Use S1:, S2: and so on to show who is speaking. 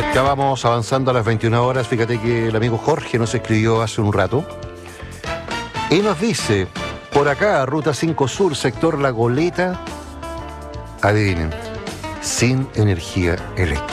S1: Ya vamos avanzando a las 21 horas. Fíjate que el amigo Jorge nos escribió hace un rato y nos dice, por acá, Ruta 5 Sur, sector La Goleta, adivinen, sin energía eléctrica.